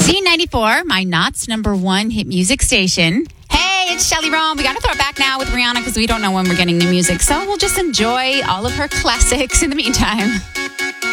Z94, my Knott's number one hit music station. Hey, it's Shelly Rome. We got to throw it back now with Rihanna because we don't know when we're getting new music. So we'll just enjoy all of her classics in the meantime.